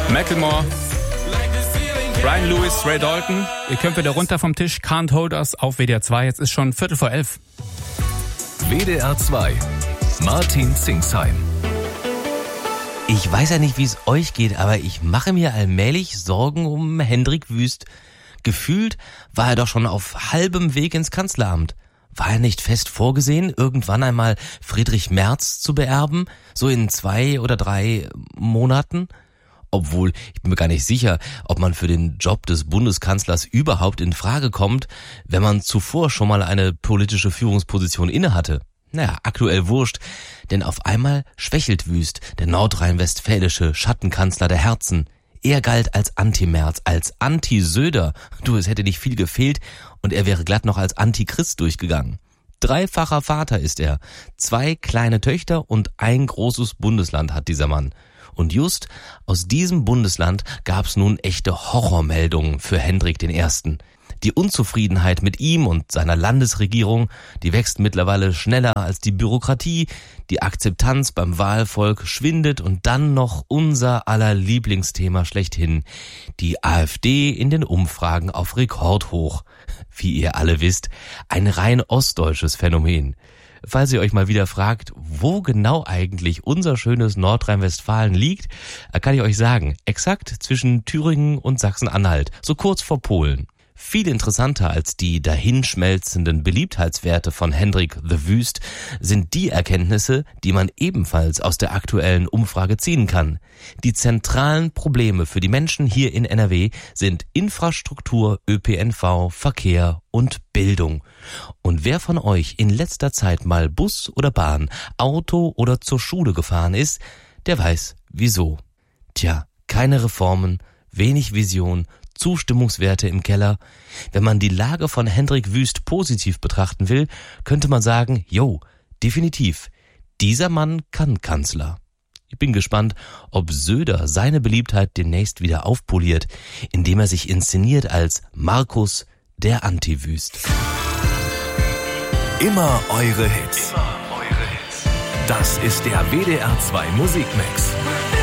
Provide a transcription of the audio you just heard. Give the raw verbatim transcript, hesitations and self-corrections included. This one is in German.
Macklemore, Brian Lewis, Ray Dalton. Ihr könnt wieder runter vom Tisch. Can't Hold Us auf W D R zwei. Jetzt ist schon Viertel vor elf. W D R zwei. Martin Zingsheim. Ich weiß ja nicht, wie es euch geht, aber ich mache mir allmählich Sorgen um Hendrik Wüst. Gefühlt war er doch schon auf halbem Weg ins Kanzleramt. War er nicht fest vorgesehen, irgendwann einmal Friedrich Merz zu beerben? So in zwei oder drei Monaten? Obwohl, ich bin mir gar nicht sicher, ob man für den Job des Bundeskanzlers überhaupt in Frage kommt, wenn man zuvor schon mal eine politische Führungsposition innehatte. Naja, aktuell wurscht, denn auf einmal schwächelt Wüst, der nordrhein-westfälische Schattenkanzler der Herzen. Er galt als Anti-Merz, als Anti-Söder. Du, es hätte nicht viel gefehlt und er wäre glatt noch als Antichrist durchgegangen. Dreifacher Vater ist er. Zwei kleine Töchter und ein großes Bundesland hat dieser Mann. Und just aus diesem Bundesland gab's nun echte Horrormeldungen für Hendrik den Ersten. Die Unzufriedenheit mit ihm und seiner Landesregierung, die wächst mittlerweile schneller als die Bürokratie, die Akzeptanz beim Wahlvolk schwindet und dann noch unser aller Lieblingsthema schlechthin, die AfD in den Umfragen auf Rekordhoch. Wie ihr alle wisst, ein rein ostdeutsches Phänomen. Falls ihr euch mal wieder fragt, wo genau eigentlich unser schönes Nordrhein-Westfalen liegt, kann ich euch sagen, exakt zwischen Thüringen und Sachsen-Anhalt, so kurz vor Polen. Viel interessanter als die dahinschmelzenden Beliebtheitswerte von Hendrik the Wüst sind die Erkenntnisse, die man ebenfalls aus der aktuellen Umfrage ziehen kann. Die zentralen Probleme für die Menschen hier in N R W sind Infrastruktur, Ö P N V, Verkehr und Bildung. Und wer von euch in letzter Zeit mal Bus oder Bahn, Auto oder zur Schule gefahren ist, der weiß wieso. Tja, keine Reformen, wenig Vision, Zustimmungswerte im Keller. Wenn man die Lage von Hendrik Wüst positiv betrachten will, könnte man sagen, jo, definitiv, dieser Mann kann Kanzler. Ich bin gespannt, ob Söder seine Beliebtheit demnächst wieder aufpoliert, indem er sich inszeniert als Markus, der Anti-Wüst. Immer eure Hits. Immer eure Hits. Das ist der W D R zwei Musikmix.